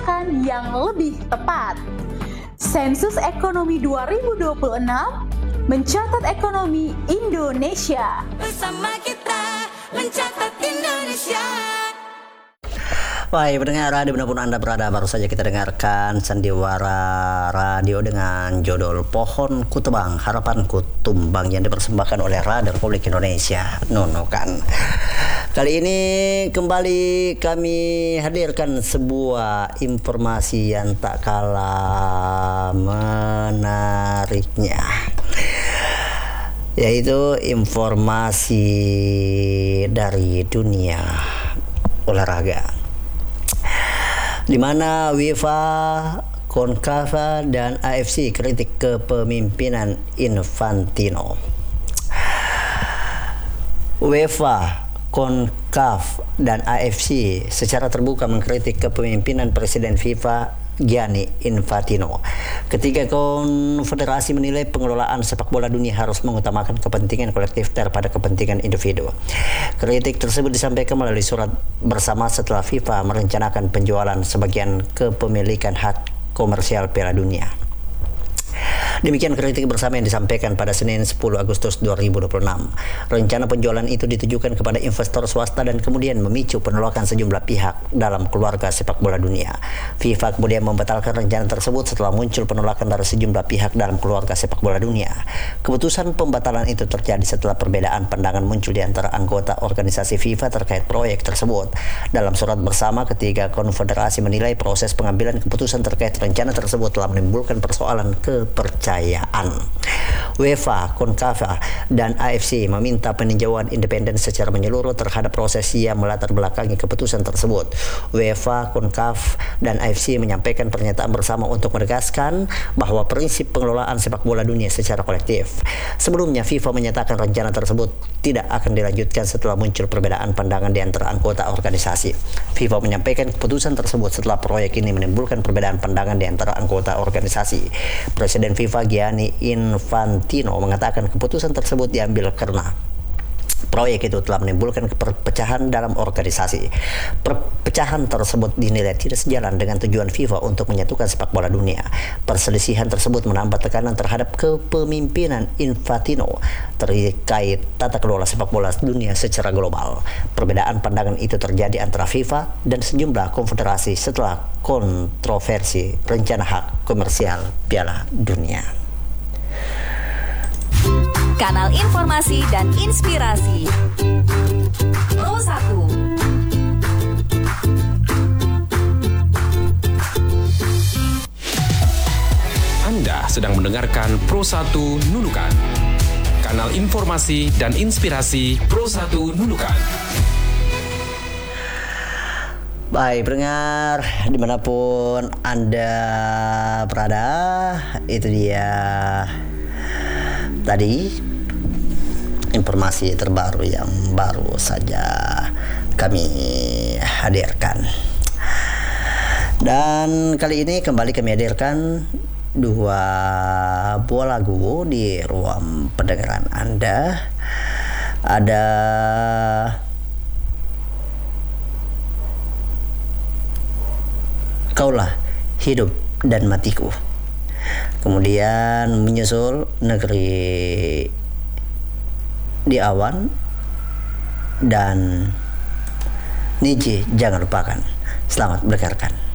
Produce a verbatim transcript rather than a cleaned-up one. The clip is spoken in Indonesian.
kebijakan yang lebih tepat. Sensus Ekonomi dua ribu dua puluh enam mencatat ekonomi Indonesia. Bersama kita mencatat Indonesia. Baik, pendengar radio dimanapun Anda berada, baru saja kita dengarkan Sandiwara Radio dengan judul Pohon Kutebang, Harapanku Tumbang yang dipersembahkan oleh Radio Republik Indonesia. Nunukan. Kali ini kembali kami hadirkan sebuah informasi yang tak kalah menariknya, yaitu informasi dari dunia olahraga, di mana FIFA, CONCACAF dan A F C kritik kepemimpinan Infantino. UEFA, CONCACAF dan A F C secara terbuka mengkritik kepemimpinan Presiden FIFA Gianni Infantino. Ketiga konfederasi menilai pengelolaan sepak bola dunia harus mengutamakan kepentingan kolektif daripada kepentingan individu. Kritik tersebut disampaikan melalui surat bersama setelah FIFA merencanakan penjualan sebagian kepemilikan hak komersial Piala Dunia. Demikian kritik bersama yang disampaikan pada Senin sepuluh Agustus dua ribu dua puluh enam. Rencana penjualan itu ditujukan kepada investor swasta dan kemudian memicu penolakan sejumlah pihak dalam keluarga sepak bola dunia. FIFA kemudian membatalkan rencana tersebut setelah muncul penolakan dari sejumlah pihak dalam keluarga sepak bola dunia. Keputusan pembatalan itu terjadi setelah perbedaan pandangan muncul di antara anggota organisasi FIFA terkait proyek tersebut. Dalam surat bersama, ketiga konfederasi menilai proses pengambilan keputusan terkait rencana tersebut telah menimbulkan persoalan kepercayaan. UEFA, CONCACAF, dan A F C meminta peninjauan independen secara menyeluruh terhadap proses yang melatar belakangi keputusan tersebut. UEFA, CONCACAF, dan A F C menyampaikan pernyataan bersama untuk menegaskan bahwa prinsip pengelolaan sepak bola dunia secara kolektif. Sebelumnya, FIFA menyatakan rencana tersebut tidak akan dilanjutkan setelah muncul perbedaan pandangan di antara anggota organisasi. FIFA menyampaikan keputusan tersebut setelah proyek ini menimbulkan perbedaan pandangan di antara anggota organisasi. Presiden FIFA Gianni Infantino mengatakan keputusan tersebut diambil karena proyek itu telah menimbulkan perpecahan dalam organisasi. Perpecahan tersebut dinilai tidak sejalan dengan tujuan FIFA untuk menyatukan sepak bola dunia. Perselisihan tersebut menambah tekanan terhadap kepemimpinan Infantino terkait tata kelola sepak bola dunia secara global. Perbedaan pandangan itu terjadi antara FIFA dan sejumlah konfederasi setelah kontroversi rencana hak komersial Piala Dunia. Kanal informasi dan inspirasi Pro satu. Anda sedang mendengarkan Pro satu Nunukan. Kanal informasi dan inspirasi Pro satu Nunukan. Baik, pendengar dimanapun Anda berada, itu dia tadi informasi terbaru yang baru saja kami hadirkan. Dan kali ini kembali kami hadirkan dua buah lagu di ruang pendengaran Anda. Ada Kaulah Hidup dan Matiku. Kemudian menyusul Negeri di Awan dan Niji Jangan Lupakan. Selamat mendengarkan.